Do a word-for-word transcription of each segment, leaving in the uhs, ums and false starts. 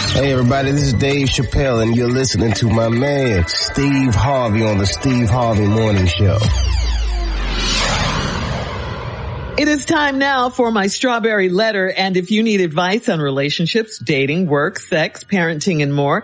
Hey everybody, this is Dave Chappelle and you're listening to my man, Steve Harvey on the Steve Harvey Morning Show. It is time now for my strawberry letter, and if you need advice on relationships, dating, work, sex, parenting, and more,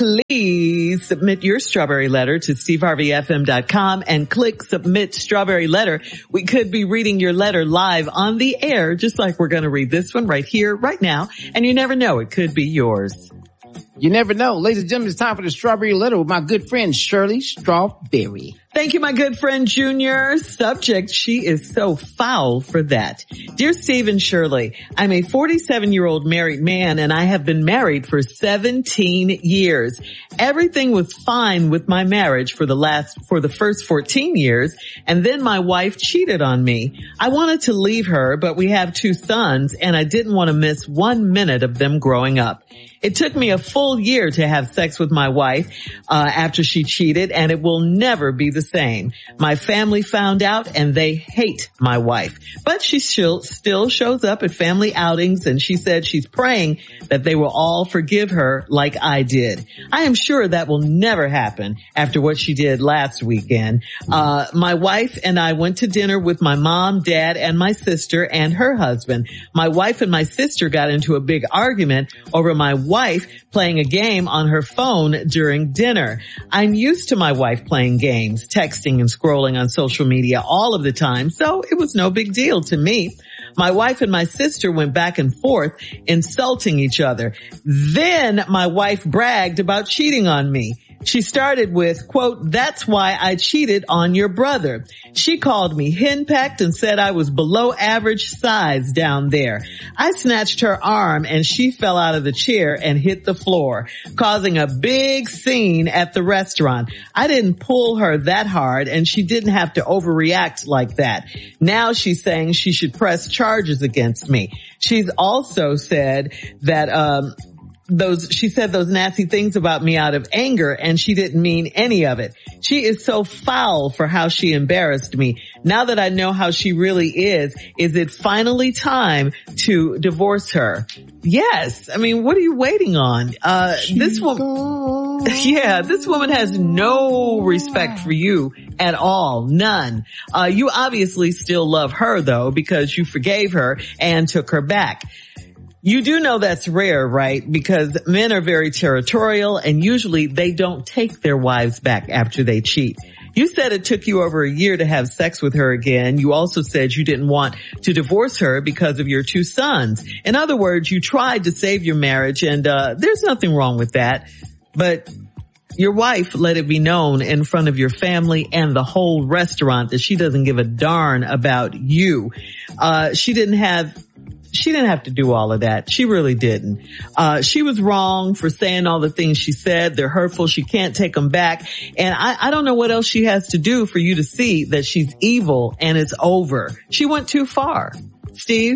please submit your strawberry letter to steve harvey f m dot com and click submit strawberry letter. We could be reading your letter live on the air, just like we're going to read this one right here, right now, and you never know, it could be yours. You never know. Ladies and gentlemen, it's time for the strawberry letter with my good friend Shirley Strawberry. Thank you, my good friend Junior. Subject, she is so foul for that. Dear Steve and Shirley, I'm a forty-seven-year-old married man and I have been married for seventeen years. Everything was fine with my marriage for the last, for the first fourteen years, and then my wife cheated on me. I wanted to leave her, but we have two sons and I didn't want to miss one minute of them growing up. It took me a full year to have sex with my wife uh, after she cheated, and it will never be the same. My family found out, and they hate my wife. But she still, still shows up at family outings, and she said she's praying that they will all forgive her like I did. I am sure that will never happen after what she did last weekend. Uh, my wife and I went to dinner with my mom, dad, and my sister and her husband. My wife and my sister got into a big argument over my wife playing a game on her phone during dinner. I'm used to my wife playing games, texting and scrolling on social media all of the time, so it was no big deal to me. My wife and my sister went back and forth, insulting each other. Then my wife bragged about cheating on me. She started with, quote, "That's why I cheated on your brother." She called me henpecked and said I was below average size down there. I snatched her arm and she fell out of the chair and hit the floor, causing a big scene at the restaurant. I didn't pull her that hard and she didn't have to overreact like that. Now she's saying she should press charges against me. She's also said that, um, Those, she said those nasty things about me out of anger, and she didn't mean any of it. She is so foul for how she embarrassed me. Now that I know how she really is, is it finally time to divorce her? Yes. I mean, what are you waiting on? Uh, this woman, yeah, this woman has no respect for you at all. None. Uh, you obviously still love her though, because you forgave her and took her back. You do know that's rare, right? Because men are very territorial and usually they don't take their wives back after they cheat. You said it took you over a year to have sex with her again. You also said you didn't want to divorce her because of your two sons. In other words, you tried to save your marriage, and uh there's nothing wrong with that. But your wife let it be known in front of your family and the whole restaurant that she doesn't give a darn about you. Uh she didn't have She didn't have to do all of that. She really didn't. Uh, she was wrong for saying all the things she said. They're hurtful. She can't take them back. And I, I don't know what else she has to do for you to see that she's evil and it's over. She went too far. Steve?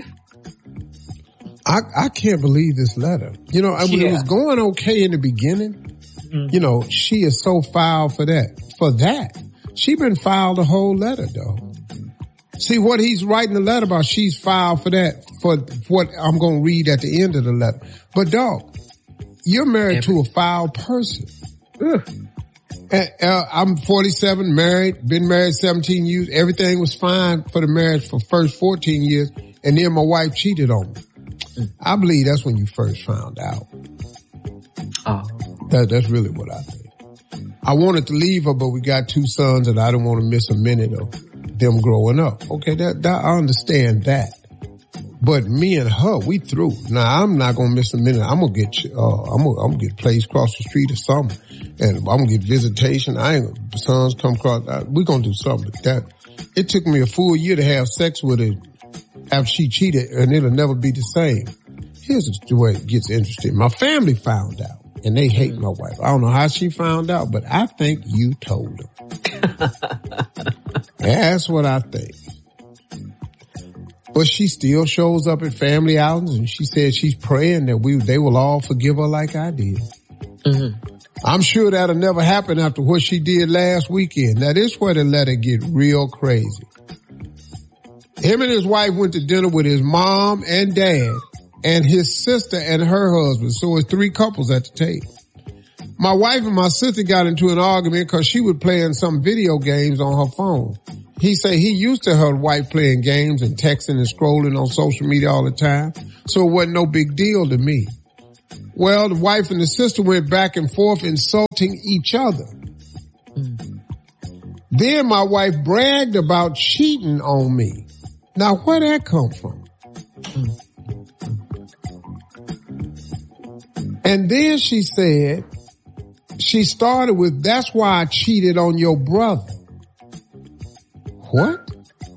I, I can't believe this letter. You know, when yeah. it was going okay in the beginning, mm-hmm. you know, she is so foul for that. For that. She been foul the whole letter, though. See what he's writing the letter about, she's foul for that, for what I'm going to read at the end of the letter. But dog, you're married Every- to a foul person. Ugh. And, uh, I'm forty-seven, married, been married seventeen years. Everything was fine for the marriage for first fourteen years. And then my wife cheated on me. Mm. I believe that's when you first found out. Oh. That, that's really what I think. I wanted to leave her, but we got two sons and I didn't want to miss a minute of them growing up. Okay, that, that I understand that. But me and her, we through. Now I'm not gonna miss a minute. I'm gonna get, uh, I'm gonna, I'm gonna get a place across the street or something, and I'm gonna get visitation. I ain't gonna, sons come across. I, we gonna do something like that. It took me a full year to have sex with her after she cheated, and it'll never be the same. Here's the way it gets interesting. My family found out, and they hate my wife. I don't know how she found out, but I think you told her. That's what I think. But she still shows up at family outings, and she said she's praying that we they will all forgive her like I did. Mm-hmm. I'm sure that'll never happen after what she did last weekend. Now, this is where the letter get real crazy. Him and his wife went to dinner with his mom and dad, and his sister and her husband. So it's three couples at the table. My wife and my sister got into an argument because she was playing some video games on her phone. He said he used to her wife playing games and texting and scrolling on social media all the time, so it wasn't no big deal to me. Well, the wife and the sister went back and forth insulting each other. Mm. Then my wife bragged about cheating on me. Now, where that come from? Mm. And then she said, she started with, that's why I cheated on your brother. What?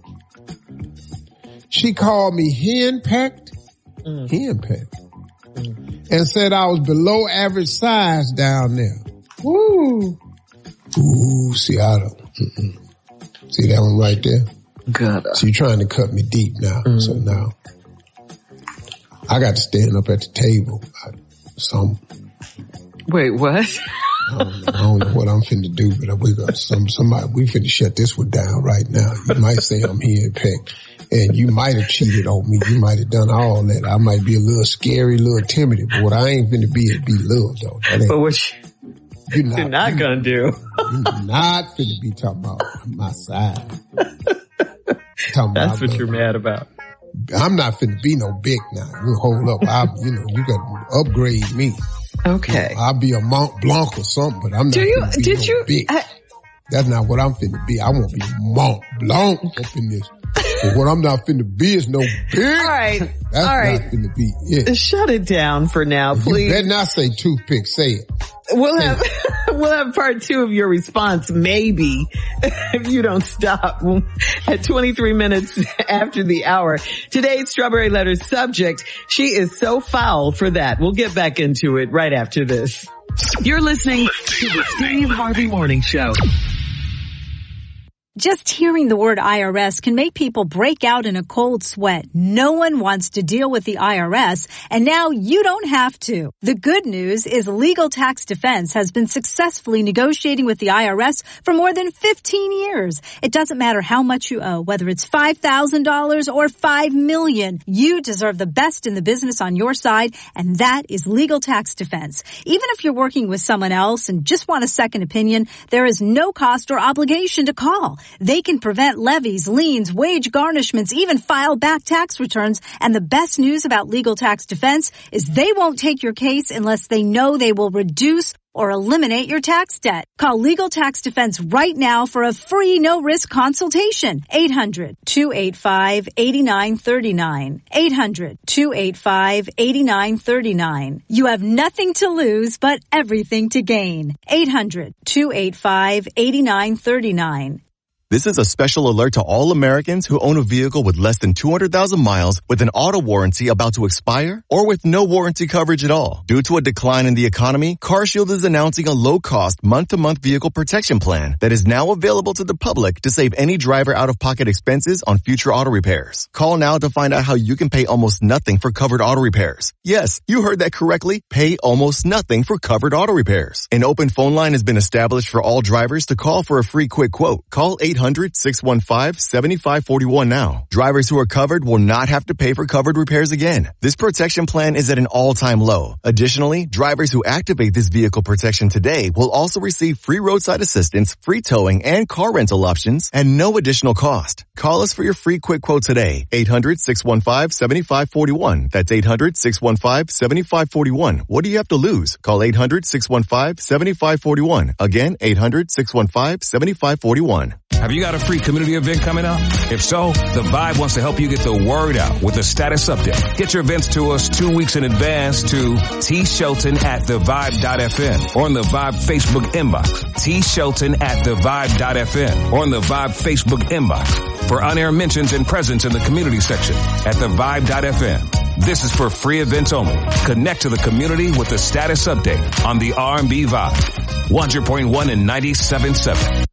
She called me henpecked, mm. henpecked, mm. and said I was below average size down there. Woo. Ooh, see, I don't. Mm-mm. See that one right there? God. So you're trying to cut me deep now. Mm. So now I got to stand up at the table. I, some. Wait, what? I don't, I don't know what I'm finna do, but we got some, somebody, we finna shut this one down right now. You might say I'm henpecked, and you might have cheated on me. You might have done all that. I might be a little scary, a little timid, but what I ain't finna be is be love, though. But what you, you're not, you're not gonna do. You're not finna be talking about my side. Talking That's about what you're mad about. I'm not finna be no big now. You hold up. I, you know, you got to upgrade me. Okay. You know, I'll be a Mont Blanc or something, but I'm not Do you, finna be did no you, big. I, That's not what I'm finna be. I won't be Mont Blanc up in this. But what I'm not finna be is no big. All right. That's all right. not finna be it. Shut it down for now, please. You better not say toothpick. Say it. We'll say have, it. we'll have part two of your response, maybe, if you don't stop at twenty-three minutes after the hour. Today's Strawberry Letter subject, she is so foul for that. We'll get back into it right after this. You're listening to the Steve Harvey Morning Show. Just hearing the word I R S can make people break out in a cold sweat. No one wants to deal with the I R S, and now you don't have to. The good news is Legal Tax Defense has been successfully negotiating with the I R S for more than fifteen years. It doesn't matter how much you owe, whether it's five thousand dollars or five million dollars. You deserve the best in the business on your side, and that is Legal Tax Defense. Even if you're working with someone else and just want a second opinion, there is no cost or obligation to call. They can prevent levies, liens, wage garnishments, even file back tax returns. And the best news about Legal Tax Defense is they won't take your case unless they know they will reduce or eliminate your tax debt. Call Legal Tax Defense right now for a free no-risk consultation. eight hundred, two eight five, eight nine three nine. eight hundred, two eight five, eight nine three nine. You have nothing to lose but everything to gain. eight hundred, two eight five, eight nine three nine. This is a special alert to all Americans who own a vehicle with less than two hundred thousand miles with an auto warranty about to expire or with no warranty coverage at all. Due to a decline in the economy, CarShield is announcing a low-cost month-to-month vehicle protection plan that is now available to the public to save any driver out-of-pocket expenses on future auto repairs. Call now to find out how you can pay almost nothing for covered auto repairs. Yes, you heard that correctly. Pay almost nothing for covered auto repairs. An open phone line has been established for all drivers to call for a free quick quote. Call eight hundred, six one five, seven five four one now. Drivers who are covered will not have to pay for covered repairs again. This protection plan is at an all-time low. Additionally, drivers who activate this vehicle protection today will also receive free roadside assistance, free towing, and car rental options at no additional cost. Call us for your free quick quote today. eight hundred, six one five, seven five four one. That's eight hundred, six one five, seven five four one. What do you have to lose? Call eight hundred, six one five, seven five four one. Again, eight hundred, six one five, seven five four one. Have you got a free community event coming up? If so, The Vibe wants to help you get the word out with a status update. Get your events to us two weeks in advance to T Shelton at the vibe dot f m or on the Vibe Facebook inbox. T Shelton at the vibe dot f m or on the Vibe Facebook inbox for on-air mentions and presence in the community section at the vibe dot f m. This is for free events only. Connect to the community with the status update on the R and B Vibe. one hundred point one and ninety-seven point seven.